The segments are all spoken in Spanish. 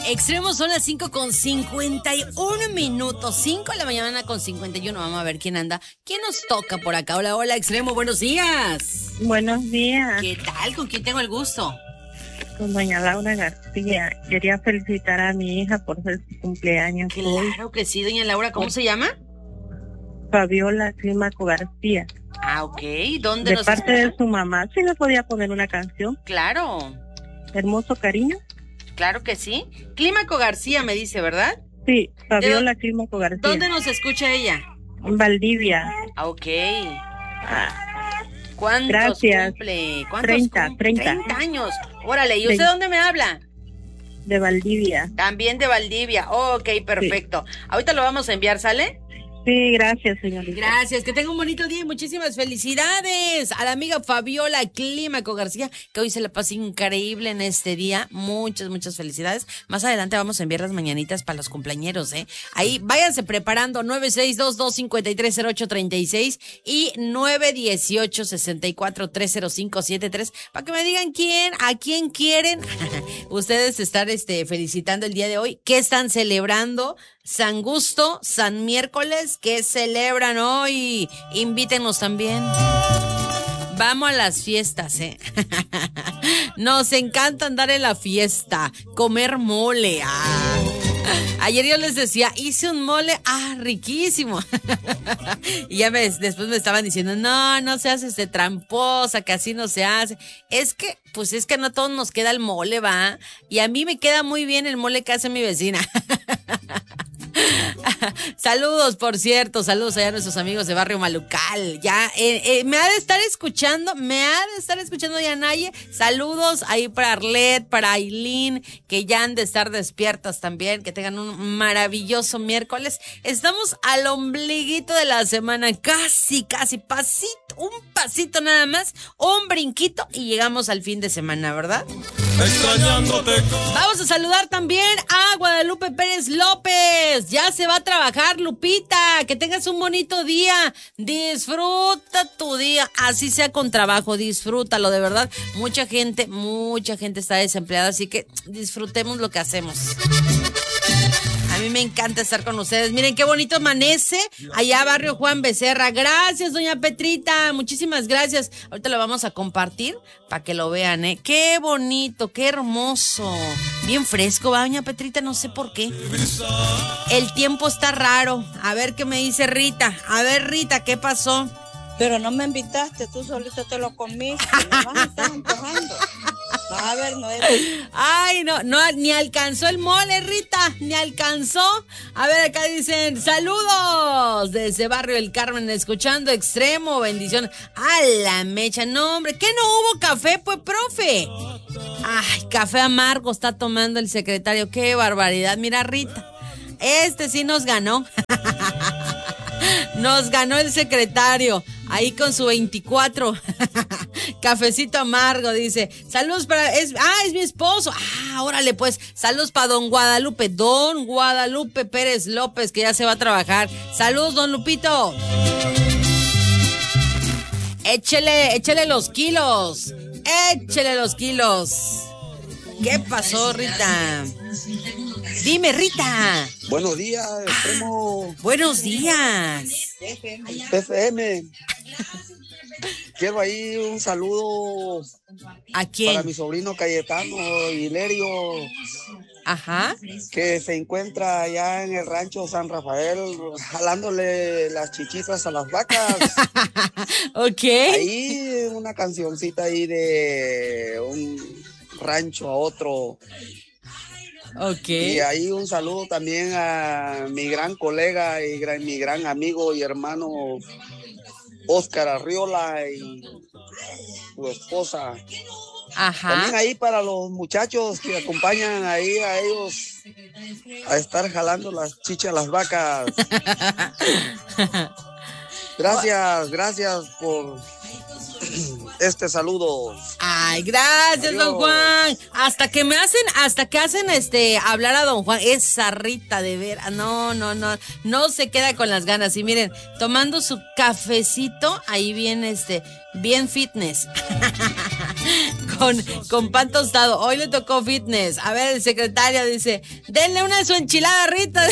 Extremos son las 5:51. 5 de la mañana con 51. Vamos a ver quién anda. ¿Quién nos toca por acá? Hola, hola, Extremo, buenos días. Buenos días. ¿Qué tal? ¿Con quién tengo el gusto? Con doña Laura García. Quería felicitar a mi hija por ser su cumpleaños hoy. Claro que sí, doña Laura. ¿Cómo se llama? Fabiola Clímaco García. Ah, ok. ¿Dónde De parte de su mamá. ¿Sí le podía poner una canción? Claro. Hermoso cariño. Claro que sí. Clímaco García me dice, ¿verdad? Sí, Fabiola Clímaco García. ¿Dónde nos escucha ella? En Valdivia. Ah, ok. ¿Cuántos Gracias. cumple? ¿Cuántos 30, cumple? 30. 30 años. Órale, ¿y usted dónde me habla? De Valdivia. También de Valdivia. Ok, perfecto. Sí. Ahorita lo vamos a enviar, ¿sale? Sí, gracias, señorita. Gracias, que tenga un bonito día y muchísimas felicidades a la amiga Fabiola Clímaco García, que hoy se la pasa increíble en este día. Muchas, muchas felicidades. Más adelante vamos a enviar las mañanitas para los cumpleañeros, ¿eh? Ahí váyanse preparando, 9622530836 y 918-64-30573, para que me digan a quién quieren ustedes estar felicitando el día de hoy. ¿Qué están celebrando? San Justo, San Miércoles, ¿qué celebran hoy? Invítenos también. Vamos a las fiestas, ¿eh? Nos encanta andar en la fiesta, comer mole. Ayer yo les decía, hice un mole, riquísimo. Y ya después me estaban diciendo, no seas tramposa, que así no se hace. Es que no a todos nos queda el mole, ¿va? Y a mí me queda muy bien el mole que hace mi vecina. Saludos, por cierto, saludos allá a nuestros amigos de Barrio Malucal. Ya, me ha de estar escuchando Yanaye. Saludos ahí para Arlet, para Aileen, que ya han de estar despiertas también. Que tengan un maravilloso miércoles. Estamos al ombliguito de la semana, casi, un pasito nada más, un brinquito y llegamos al fin de semana, ¿verdad? Extrañándote. Vamos a saludar también a Guadalupe Pérez López. Ya se va a trabajar, Lupita. Que tengas un bonito día. Disfruta tu día. Así sea con trabajo, disfrútalo, de verdad. Mucha gente está desempleada, así que disfrutemos lo que hacemos. A mí me encanta estar con ustedes. Miren qué bonito amanece allá Barrio Juan Becerra. Gracias, doña Petrita. Muchísimas gracias. Ahorita lo vamos a compartir para que lo vean, ¿eh? Qué bonito, qué hermoso. Bien fresco, ¿va, doña Petrita? No sé por qué. El tiempo está raro. A ver qué me dice Rita. A ver, Rita, ¿qué pasó? Pero no me invitaste, tú solito te lo comiste. Nomás me estás antojando. A ver, no es... Ay, no, ni alcanzó el mole, Rita, ni alcanzó. A ver, acá dicen, saludos desde Barrio El Carmen, escuchando Extremo, bendiciones. A la mecha, no, hombre, ¿qué no hubo café, pues, profe? Ay, café amargo está tomando el secretario, qué barbaridad. Mira, Rita, sí nos ganó. Nos ganó el secretario, ahí con su 24. Cafecito amargo, dice. Saludos para... es mi esposo. Órale, pues. Saludos para don Guadalupe Pérez López, que ya se va a trabajar. Saludos, don Lupito. Échele los kilos. ¿Qué pasó, Rita? Dime, Rita. Buenos días, Extremo. Buenos días. FM. Quiero ahí un saludo. ¿A quién? Para mi sobrino Cayetano Hilerio. Ajá. Que se encuentra allá en el rancho San Rafael jalándole las chichitas a las vacas. Ok. Ahí una cancioncita ahí de un rancho a otro. Ok. Y ahí un saludo también a mi gran colega y mi gran amigo y hermano Oscar Arriola y su esposa. Ajá. También ahí para los muchachos que acompañan ahí a ellos a estar jalando las chichas a las vacas. Gracias por este saludo. Ay, gracias. Adiós, don Juan. Hasta que hacen hablar a don Juan. Esa Rita, de veras. No se queda con las ganas. Y miren, tomando su cafecito, ahí bien, bien fitness. con pan tostado. Hoy le tocó fitness. A ver, el secretario dice, denle una de su enchilada, Rita.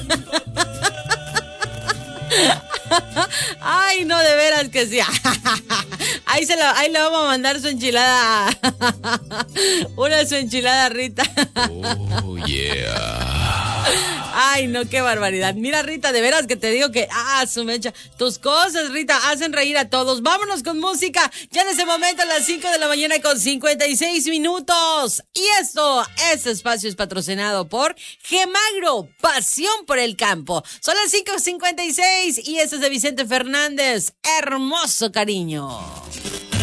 Ay, no, de veras que sí. Ahí le vamos a mandar su enchilada. Una de su enchilada, Rita. Oh, yeah. Ay, no, qué barbaridad. Mira, Rita, de veras que te digo que, su mecha, tus cosas, Rita, hacen reír a todos. Vámonos con música. Ya en ese momento, a las 5 de la mañana con 56 minutos. Y este espacio es patrocinado por Gemagro, pasión por el campo. Son las 5:56 y este es de Vicente Fernández. Hermoso cariño.